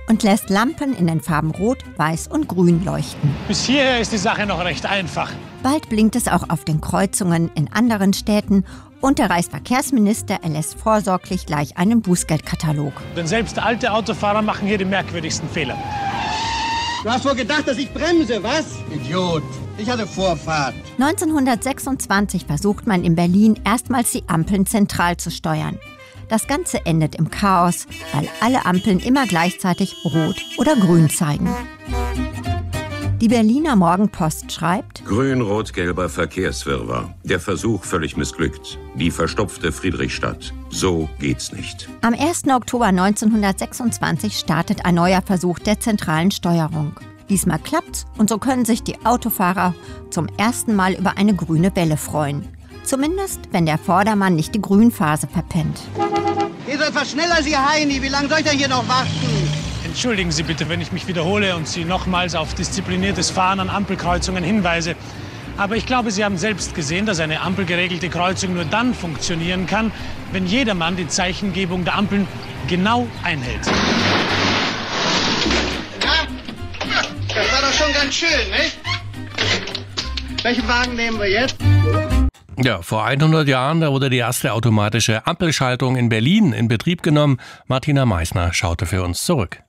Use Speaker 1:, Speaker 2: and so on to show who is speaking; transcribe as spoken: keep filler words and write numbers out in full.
Speaker 1: und lässt Lampen in den Farben Rot, Weiß und Grün leuchten.
Speaker 2: Bis hierher ist die Sache noch recht einfach.
Speaker 1: Bald blinkt es auch auf den Kreuzungen in anderen Städten und der Reichsverkehrsminister erlässt vorsorglich gleich einen Bußgeldkatalog.
Speaker 2: Denn selbst alte Autofahrer machen hier die merkwürdigsten Fehler.
Speaker 3: Du hast wohl gedacht, dass ich bremse, was? Idiot. Ich hatte Vorfahrt.
Speaker 1: neunzehnhundertsechsundzwanzig versucht man in Berlin erstmals die Ampeln zentral zu steuern. Das Ganze endet im Chaos, weil alle Ampeln immer gleichzeitig rot oder grün zeigen. Die Berliner Morgenpost schreibt:
Speaker 4: Grün-rot-gelber Verkehrswirrwarr. Der Versuch völlig missglückt. Die verstopfte Friedrichstadt. So geht's nicht.
Speaker 1: Am ersten Oktober neunzehnhundertsechsundzwanzig startet ein neuer Versuch der zentralen Steuerung. Diesmal klappt's und so können sich die Autofahrer zum ersten Mal über eine grüne Welle freuen. Zumindest, wenn der Vordermann nicht die Grünphase verpennt.
Speaker 3: Geht etwas schneller, Sie Heini. Wie lange soll ich denn hier noch warten?
Speaker 2: Entschuldigen Sie bitte, wenn ich mich wiederhole und Sie nochmals auf diszipliniertes Fahren an Ampelkreuzungen hinweise. Aber ich glaube, Sie haben selbst gesehen, dass eine ampelgeregelte Kreuzung nur dann funktionieren kann, wenn jedermann die Zeichengebung der Ampeln genau einhält.
Speaker 3: Ja, das war doch schon ganz schön, nicht? Welchen Wagen nehmen wir jetzt?
Speaker 5: Ja, vor hundert Jahren, da wurde die erste automatische Ampelschaltung in Berlin in Betrieb genommen. Martina Meissner schaute für uns zurück.